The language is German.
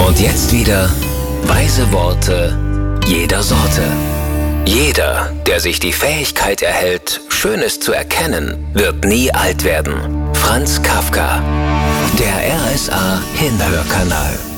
Und jetzt wieder weise Worte jeder Sorte. Jeder, der sich die Fähigkeit erhält, Schönes zu erkennen, wird nie alt werden. Franz Kafka. Der RSA Hinhörkanal.